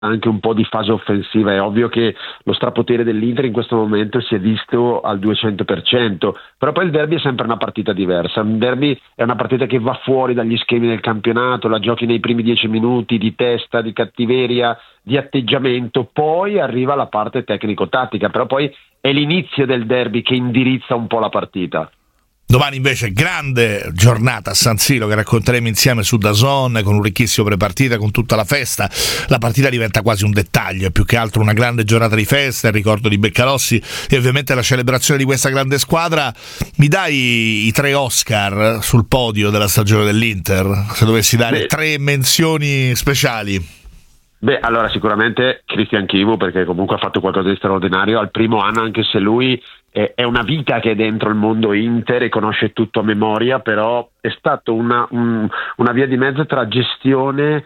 anche un po' di fase offensiva. È ovvio che lo strapotere dell'Inter in questo momento si è visto al 200%, però poi il derby è sempre una partita diversa. Un derby è una partita che va fuori dagli schemi del campionato, la giochi nei primi 10 minuti di testa, di cattiveria, di atteggiamento, poi arriva la parte tecnico-tattica, però poi è l'inizio del derby che indirizza un po' la partita. Domani invece grande giornata a San Siro che racconteremo insieme su DAZN, con un ricchissimo prepartita, con tutta la festa. La partita diventa quasi un dettaglio, è più che altro una grande giornata di festa, il ricordo di Beccalossi e ovviamente la celebrazione di questa grande squadra. Mi dai i 3 Oscar sul podio della stagione dell'Inter, se dovessi dare 3 menzioni speciali? Beh, allora sicuramente Christian Chivu, perché comunque ha fatto qualcosa di straordinario al primo anno, anche se lui è una vita che è dentro il mondo Inter e conosce tutto a memoria, però è stato una via di mezzo tra gestione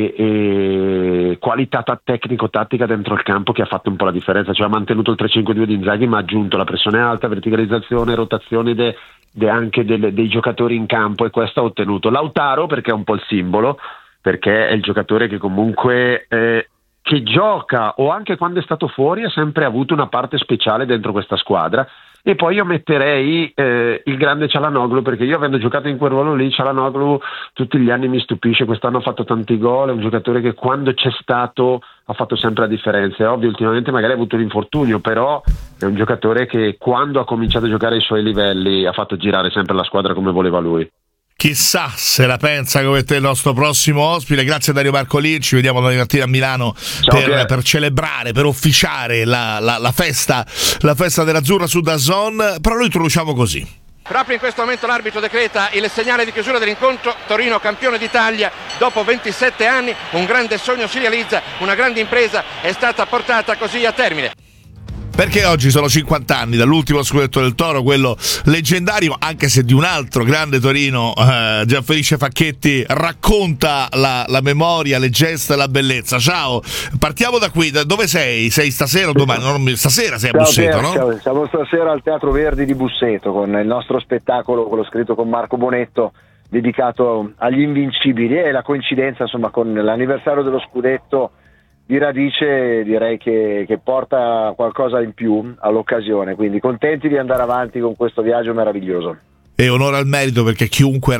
e qualità tecnico-tattica dentro il campo, che ha fatto un po' la differenza. Cioè ha mantenuto il 3-5-2 di Inzaghi, ma ha aggiunto la pressione alta, verticalizzazione, rotazioni anche dei giocatori in campo, e questo ha ottenuto. Lautaro, perché è un po' il simbolo, perché è il giocatore che comunque che gioca, o anche quando è stato fuori, ha sempre avuto una parte speciale dentro questa squadra. E poi io metterei il grande Çalhanoğlu, perché io, avendo giocato in quel ruolo lì, Çalhanoğlu tutti gli anni mi stupisce. Quest'anno ha fatto tanti gol, è un giocatore che quando c'è stato ha fatto sempre la differenza. È ovvio, ultimamente magari ha avuto un infortunio, però è un giocatore che quando ha cominciato a giocare ai suoi livelli ha fatto girare sempre la squadra come voleva lui. Chissà se la pensa come te il nostro prossimo ospite. Grazie a Dario Marcolin, ci vediamo domani mattina a Milano per celebrare, per officiare la festa dell'Azzurra su DAZN. Però lo introduciamo così. Proprio in questo momento l'arbitro decreta il segnale di chiusura dell'incontro. Torino campione d'Italia dopo 27 anni, un grande sogno si realizza, una grande impresa è stata portata così a termine. Perché oggi sono 50 anni dall'ultimo scudetto del Toro, quello leggendario, anche se di un altro grande Torino, Gianfelice Facchetti racconta la memoria, le gesta e la bellezza. Ciao, partiamo da qui. Dove sei? Sei stasera o domani? Stasera sei a Busseto, no? Siamo stasera al Teatro Verdi di Busseto con il nostro spettacolo, quello scritto con Marco Bonetto, dedicato agli invincibili, e la coincidenza, insomma, con l'anniversario dello scudetto di radice, direi che porta qualcosa in più all'occasione, quindi contenti di andare avanti con questo viaggio meraviglioso. E onore al merito, perché chiunque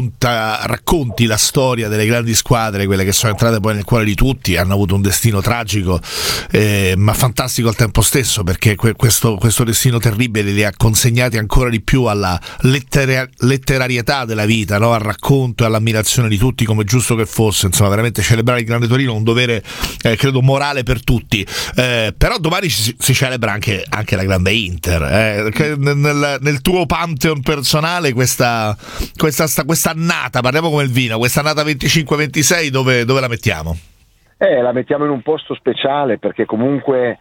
racconti la storia delle grandi squadre, quelle che sono entrate poi nel cuore di tutti, hanno avuto un destino tragico, ma fantastico al tempo stesso, perché questo destino terribile li ha consegnati ancora di più alla letterarietà della vita, no? Al racconto e all'ammirazione di tutti, come giusto che fosse. Insomma, veramente celebrare il grande Torino è un dovere, credo, morale per tutti. Però domani si celebra anche la grande Inter. Nel tuo pantheon personale questa annata, parliamo come il vino, questa annata 25-26 dove la mettiamo? La mettiamo in un posto speciale, perché comunque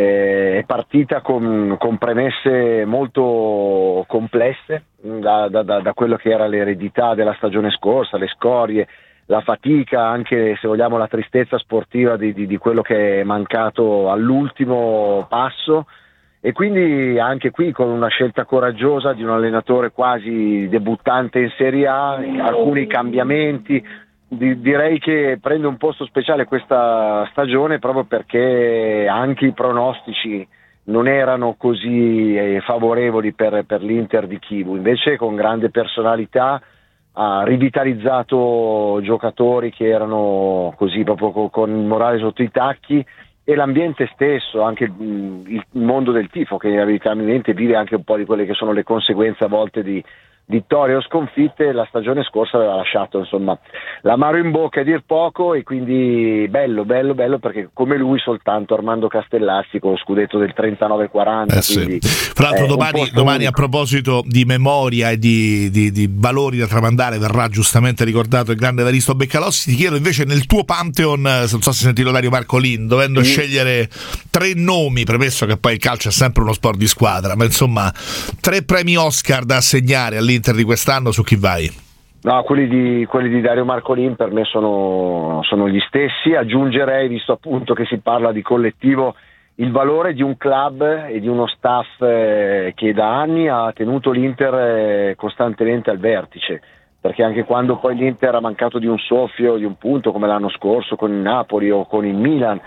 è partita con premesse molto complesse, da quello che era l'eredità della stagione scorsa, le scorie, la fatica, anche se vogliamo la tristezza sportiva di quello che è mancato all'ultimo passo. E quindi anche qui, con una scelta coraggiosa di un allenatore quasi debuttante in Serie A, alcuni cambiamenti, direi che prende un posto speciale questa stagione, proprio perché anche i pronostici non erano così favorevoli per l'Inter di Chivu. Invece, con grande personalità, ha rivitalizzato giocatori che erano così proprio con il morale sotto i tacchi, e l'ambiente stesso, anche il mondo del tifo, che inevitabilmente vive anche un po' di quelle che sono le conseguenze a volte di vittorie o sconfitte. La stagione scorsa aveva lasciato, insomma, l'amaro in bocca a dir poco, e quindi bello, perché come lui soltanto Armando Castellassi con lo scudetto del 39-40. Sì. Fra l'altro domani a proposito di memoria e di valori da tramandare, verrà giustamente ricordato il grande Evaristo Beccalossi. Ti chiedo invece, nel tuo pantheon, non so se hai sentito Dario Marcolin, dovendo scegliere 3 nomi, premesso che poi il calcio è sempre uno sport di squadra, ma insomma 3 premi Oscar da assegnare all'Inter di quest'anno, su chi vai? No, quelli di Dario Marcolin per me sono gli stessi. Aggiungerei, visto appunto che si parla di collettivo, il valore di un club e di uno staff che da anni ha tenuto l'Inter costantemente al vertice, perché anche quando poi l'Inter ha mancato di un soffio, di un punto, come l'anno scorso con il Napoli o con il Milan,